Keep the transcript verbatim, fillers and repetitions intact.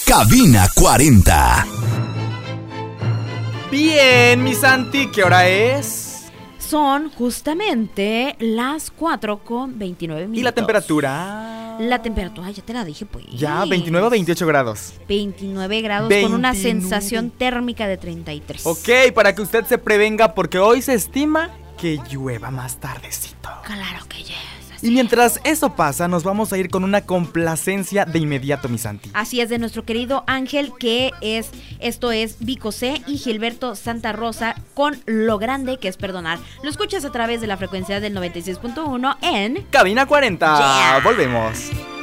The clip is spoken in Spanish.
Cabina cuarenta. Bien, mi Santi, ¿qué hora es? Son justamente las cuatro con veintinueve minutos. ¿Y la temperatura? La temperatura, ya te la dije, pues. Ya, veintinueve a veintiocho grados. veintinueve grados veintinueve. con una sensación térmica de treinta y tres. Ok, para que usted se prevenga, porque hoy se estima que llueva más tardecito. Claro que yes. Y mientras eso pasa, nos vamos a ir con una complacencia de inmediato, mi Santi. Así es, de nuestro querido Ángel, que es, esto es Vico C y Gilberto Santa Rosa con Lo Grande que es Perdonar. Lo escuchas a través de la frecuencia del noventa y seis punto uno en Cabina cuarenta. Yeah. Volvemos.